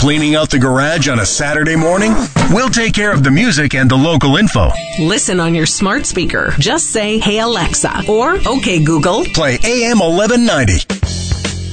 Cleaning out the garage on a Saturday morning? We'll take care of the music and the local info. Listen on your smart speaker. Just say, "Hey Alexa," or "Okay Google." Play AM 1190.